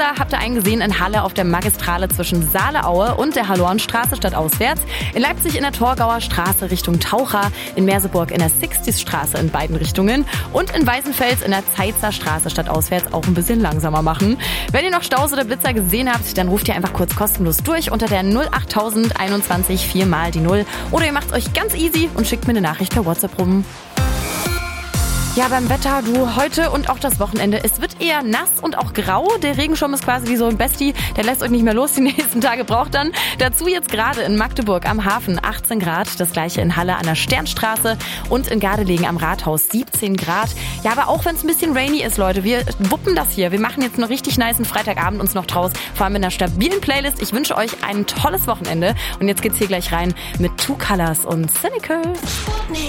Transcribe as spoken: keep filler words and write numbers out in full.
Blitzer habt ihr einen gesehen in Halle auf der Magistrale zwischen Saale-Aue und der Hallornstraße stadtauswärts. In Leipzig in der Torgauer Straße Richtung Taucher. In Merseburg in der Sixties-Straße in beiden Richtungen. Und in Weißenfels in der Zeitzer Straße stadtauswärts auch ein bisschen langsamer machen. Wenn ihr noch Staus oder Blitzer gesehen habt, dann ruft ihr einfach kurz kostenlos durch unter der null acht null null einundzwanzig vier mal die null. Oder ihr macht euch ganz easy und schickt mir eine Nachricht per WhatsApp rum. Ja, beim Wetter, du, heute und auch das Wochenende. Es wird eher nass und auch grau. Der Regenschirm ist quasi wie so ein Bestie. Der lässt euch nicht mehr los. Die nächsten Tage braucht dann. Dazu jetzt gerade in Magdeburg am Hafen achtzehn Grad. Das gleiche in Halle an der Sternstraße und in Gardelegen am Rathaus siebzehn Grad. Ja, aber auch wenn es ein bisschen rainy ist, Leute, wir wuppen das hier. Wir machen jetzt einen richtig nicen Freitagabend uns noch draus. Vor allem mit einer stabilen Playlist. Ich wünsche euch ein tolles Wochenende. Und jetzt geht's hier gleich rein mit Two Colors und Cynical.